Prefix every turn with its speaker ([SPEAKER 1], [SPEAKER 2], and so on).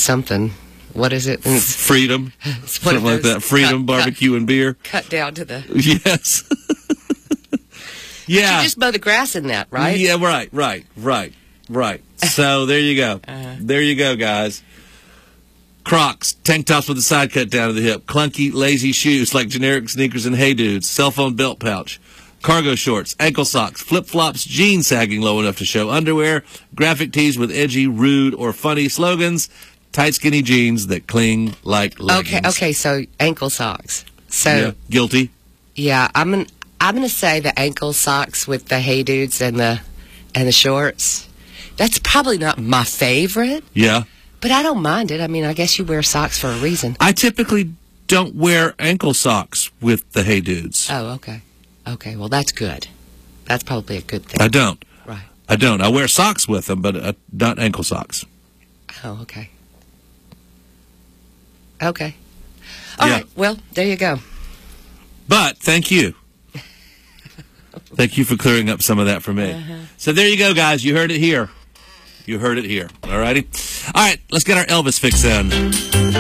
[SPEAKER 1] something. What is it?
[SPEAKER 2] Freedom. Something like that. Freedom, barbecue, and beer.
[SPEAKER 1] Cut down to the...
[SPEAKER 2] Yes. Yeah.
[SPEAKER 1] You just mow the grass in that, right?
[SPEAKER 2] Yeah, right. So there you go. There you go, guys. Crocs, tank tops with a side cut down to the hip, clunky, lazy shoes like generic sneakers and Hey Dudes, cell phone belt pouch, cargo shorts, ankle socks, flip-flops, jeans sagging low enough to show underwear, graphic tees with edgy, rude, or funny slogans, tight, skinny jeans that cling like leggings.
[SPEAKER 1] Okay, so ankle socks. So
[SPEAKER 2] yeah, guilty.
[SPEAKER 1] Yeah, I'm gonna say the ankle socks with the Hey Dudes and the shorts. That's probably not my favorite.
[SPEAKER 2] Yeah.
[SPEAKER 1] But I don't mind it. I mean, I guess you wear socks for a reason.
[SPEAKER 2] I typically don't wear ankle socks with the Hey Dudes.
[SPEAKER 1] Oh, okay. Okay, well, that's good. That's probably a good thing.
[SPEAKER 2] I don't.
[SPEAKER 1] Right.
[SPEAKER 2] I don't. I wear socks with them, but not ankle socks.
[SPEAKER 1] Oh, okay. Okay. All right. Well, there you go.
[SPEAKER 2] But thank you. Thank you for clearing up some of that for me. So there you go, guys. You heard it here. You heard it here. All righty? All right, let's get our Elvis fix in.